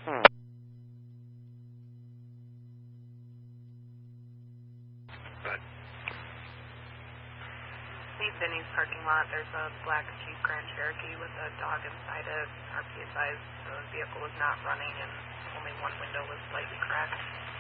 But East Denny's parking lot, there's a black Jeep Grand Cherokee with a dog inside it. Our PSI's the vehicle was not running and only one window was slightly cracked.